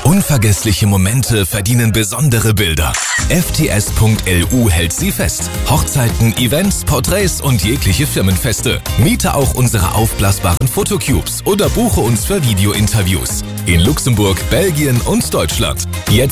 Unvergessliche Momente verdienen besondere Bilder. FTS.lu hält sie fest. Hochzeiten, Events, Porträts und jegliche Firmenfeste. Miete auch unsere aufblasbaren Fotocubes oder buche uns für Videointerviews. In Luxemburg, Belgien und Deutschland. Jetzt